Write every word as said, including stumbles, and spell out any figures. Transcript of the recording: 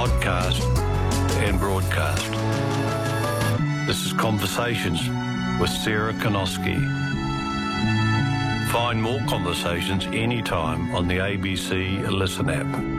podcast and broadcast. This is Conversations with Sarah Konoski. Find more conversations anytime on the A B C Listen app.